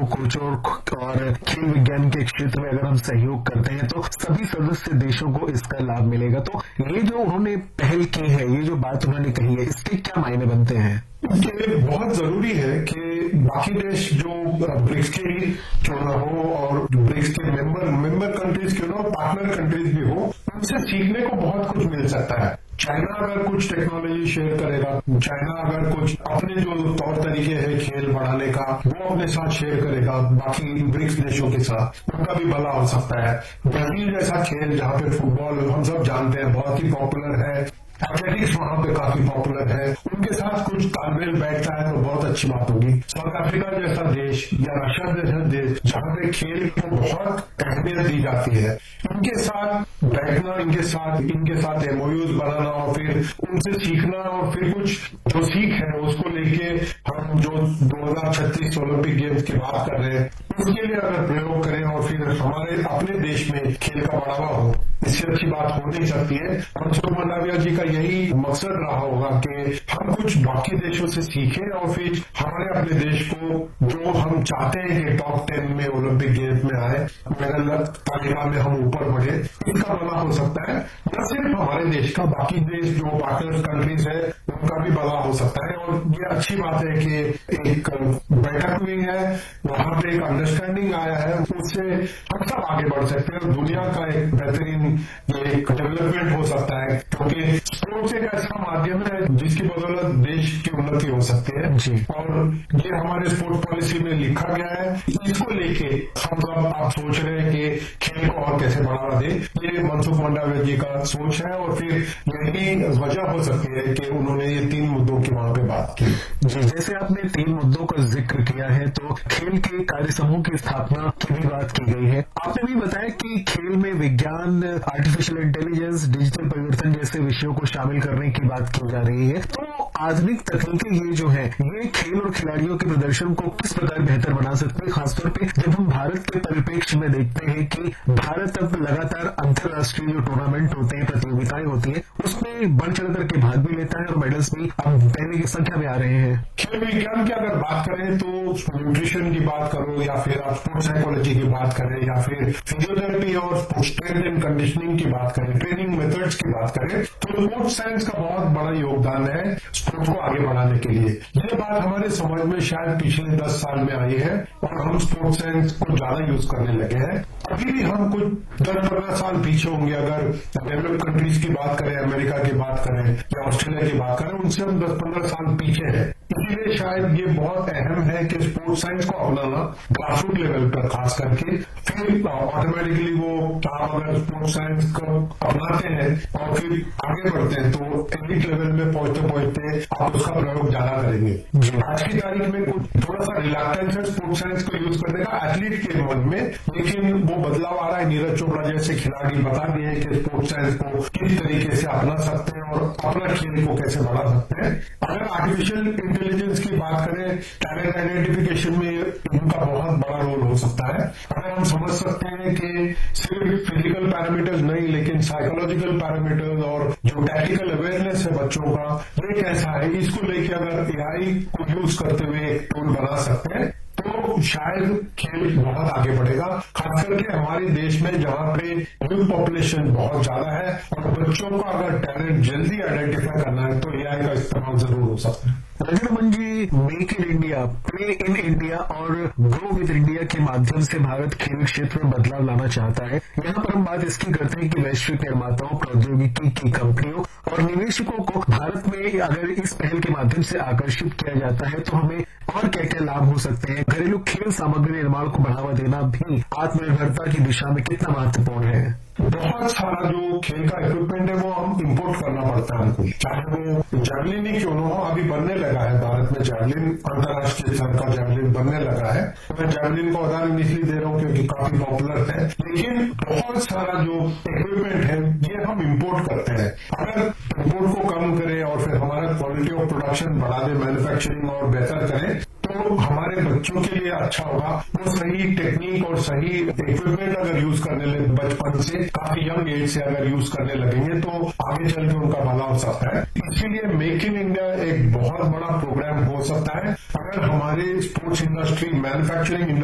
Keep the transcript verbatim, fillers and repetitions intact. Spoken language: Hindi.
कोचों और खेल विज्ञान के क्षेत्र में अगर हम सहयोग करते हैं तो सभी सदस्य देशों को इसका लाभ मिलेगा। तो ये जो उन्होंने पहल की है, ये जो बात उन्होंने कही है, इसके क्या मायने बनते हैं? ये बहुत जरूरी है कि बाकी देश जो ब्रिक्स के ही क्यों ना हो और ब्रिक्स के मेंबर मेंबर कंट्रीज क्यों ना हो, पार्टनर कंट्रीज भी हो, उनसे सीखने को बहुत कुछ मिल सकता है। चाइना अगर कुछ टेक्नोलॉजी शेयर करेगा, चाइना अगर कुछ अपने जो तौर तरीके हैं खेल बढ़ाने का वो अपने साथ शेयर करेगा बाकी ब्रिक्स देशों के साथ, उनका भी भला हो सकता है। ब्राजील जैसा खेल जहां पे फुटबॉल हम सब जानते हैं बहुत ही पॉपुलर है, एथलेटिक्स वहां पे काफी पॉपुलर है, उनके साथ कुछ तालमेल बैठता है तो बहुत अच्छी बात होगी। साउथ अफ्रीका जैसा देश या रशिया जैसा देश जहां पे खेल को बहुत अहमियत दी जाती है, इनके साथ बैठना, इनके साथ इनके साथ एमओयूज बनाना और फिर उनसे सीखना और फिर कुछ जो सीख है उसको लेके हम जो दो हजार छत्तीस ओलंपिक गेम्स की बात कर रहे हैं उसके लिए अगर प्रयोग करें और फिर हमारे अपने देश में खेल का बढ़ावा हो, इससे अच्छी बात हो नहीं सकती है। मनसुख मंडाविया जी का यही मकसद रहा होगा कि हम कुछ बाकी देशों से सीखें और फिर हमारे अपने देश को जो हम चाहते हैं कि टॉप टेन में ओलंपिक गेम्स में आए, मेडल तालिका में हम ऊपर बढ़े, इसका भला हो सकता है। न सिर्फ हमारे देश का, बाकी देश जो पार्टनर कंट्रीज है उनका भी भला हो सकता है। और ये अच्छी बात है कि एक बैठक हुई है, वहां पे एक अंडरस्टैंडिंग आया है, उससे हम सब आगे बढ़ सकते हैं और दुनिया का एक बेहतरीन ये एक डेवलपमेंट हो सकता है, क्योंकि स्पोर्ट्स एक ऐसा माध्यम है जिसकी बदौलत देश की उन्नति हो सकती है जी। और ये हमारे स्पोर्ट्स पॉलिसी में लिखा गया है, इसको लेके हम सब आप सोच रहे हैं कि खेल को और कैसे बढ़ावा दे, ये मनसुख मंडाविया जी का सोच है और फिर यही वजह हो सकती है कि उन्होंने ये तीन मुद्दों की वहां पे बात की जी। जैसे आपने तीन मुद्दों का जिक्र किया है तो खेल के कार्य समूह की स्थापना की भी बात की गई है। आपने भी बताया कि खेल में विज्ञान, आर्टिफिशियल इंटेलिजेंस, डिजिटल परिवर्तन जैसे विषयों को शामिल करने की बात की जा रही है। तो आधुनिक तकनीकें ये जो है ये खेल और खिलाड़ियों के प्रदर्शन को किस प्रकार बेहतर बना सकती है, खासतौर पे जब हम भारत के परिप्रेक्ष्य में देखते हैं कि भारत अब लगातार अंतर्राष्ट्रीय जो टूर्नामेंट होते हैं, प्रतियोगिताएं होती है, उसमें बढ़ चढ़ करके भाग भी लेता है और मेडल्स भी अब पहले की संख्या में आ रहे हैं। खेल विज्ञान की अगर बात करें तो न्यूट्रिशन की बात करो या फिर आप स्पोर्ट्स साइकोलॉजी की बात करें या फिर फिजियोथेरेपी और स्ट्रेंथ एंड कंडीशनिंग की बात करें, ट्रेनिंग मेथड्स की बात करें, तो स्पोर्ट्स साइंस का बहुत बड़ा योगदान है स्पोर्ट्स को आगे बढ़ाने के लिए। ये बात हमारे समझ में शायद पिछले दस साल में आई है और हम स्पोर्ट्स साइंस को ज्यादा यूज करने लगे हैं। अभी भी हम कुछ दस पंद्रह साल पीछे होंगे अगर डेवलप कंट्रीज की बात करें, अमेरिका की बात करें या ऑस्ट्रेलिया की बात करें, उनसे हम दस पंद्रह साल पीछे हैं। इसीलिए शायद ये बहुत अहम है कि स्पोर्ट्स साइंस को अपनाना ग्रासरूट लेवल पर खास करके, फिर ऑटोमेटिकली वो आप अगर स्पोर्ट्स साइंस को अपनाते हैं और फिर आगे बढ़ते हैं तो एलिट लेवल में पहुंचते पहुंचते आप उसका प्रयोग ज्यादा करेंगे। आज की तारीख में कुछ थोड़ा सा रिलैक्टेंस है स्पोर्ट्स साइंस को यूज करने का एथलीट के मन में, लेकिन वो बदलाव आ रहा है। नीरज चोपड़ा जैसे खिलाड़ी बता दिए कि स्पोर्ट्स साइंस को किस तरीके से अपना सकते हैं और अपना खेल को कैसे बढ़ा सकते हैं। अगर आर्टिफिशियल इंटेलिजेंस की बात करें, टैलेंट आइडेंटिफिकेशन में इनका बहुत बड़ा रोल हो सकता है। अगर हम समझ सकते हैं कि सिर्फ फिजिकल पैरामीटर्स नहीं लेकिन साइकोलॉजिकल पैरामीटर्स और जो टैक्टिकल अवेयरनेस है बच्चों का ये कैसा है, इसको लेके अगर एआई को यूज करते हुए एक टूल बना सकते हैं तो शायद खेल बहुत आगे बढ़ेगा, खास करके हमारे देश में जहां पे यूथ पॉपुलेशन बहुत ज्यादा है और बच्चों का अगर टैलेंट जल्दी आइडेंटिफाई करना है तो एआई का इस्तेमाल जरूर हो सकता है। रजत जी, make in India, play in India और ग्रो विद इंडिया के माध्यम से भारत खेल क्षेत्र में बदलाव लाना चाहता है। यहाँ पर हम बात इसकी करते हैं कि वैश्विक निर्माताओं, प्रौद्योगिकी की कंपनियों और निवेशकों को भारत में अगर इस पहल के माध्यम से आकर्षित किया जाता है तो हमें और क्या क्या लाभ हो सकते हैं। घरेलू खेल सामग्री निर्माण को बढ़ावा देना भी आत्मनिर्भरता की दिशा में कितना महत्वपूर्ण है? बहुत सारा जो खेल का इक्विपमेंट है वो हम इंपोर्ट करना पड़ता है हमको, चाहे वो जैवलिन ही क्यों न हो। अभी बनने लगा है भारत में जैवलिन, अंतर्राष्ट्रीय स्तर का जैवलिन बनने लगा है। मैं जैवलिन को उदाहरण इसलिए दे रहा हूँ क्योंकि काफी पॉपुलर है, लेकिन बहुत सारा जो इक्विपमेंट है ये हम इंपोर्ट करते हैं। अगर इंपोर्ट को कम करें और फिर हमारा क्वालिटी ऑफ प्रोडक्शन बढ़ा दे, मैन्युफैक्चरिंग और बेहतर करें तो हमारे बच्चों के लिए अच्छा होगा। वो सही टेक्निक और सही इक्विपमेंट अगर यूज करने लगे बचपन से, काफी यंग एज से अगर यूज करने लगेंगे तो आगे चल के उनका भला हो सकता है। इसीलिए मेक इन इंडिया एक बहुत बड़ा प्रोग्राम हो सकता है। अगर हमारे स्पोर्ट्स इंडस्ट्री, मैन्युफैक्चरिंग